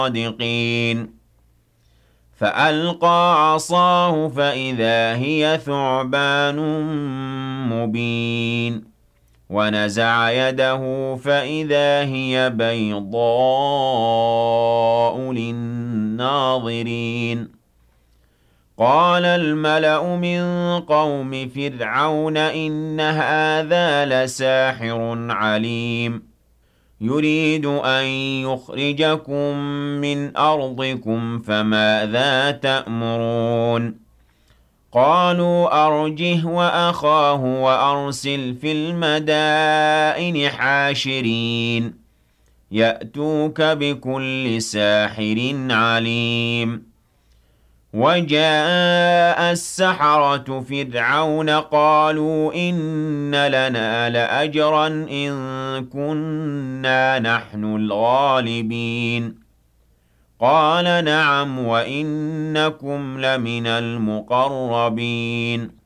صادقين فألقى عصاه فإذا هي ثعبان مبين ونزع يده فإذا هي بيضاء للناظرين قال الملأ من قوم فرعون إن هذا لساحر عليم يريد أن يخرجكم من أرضكم فماذا تأمرون قالوا أرجه وأخاه وأرسل في المدائن حاشرين يأتوك بكل ساحر عليم وجاء السحرة فرعون قالوا إن لنا لأجرا إن كنا نحن الغالبين قال نعم وإنكم لمن المقربين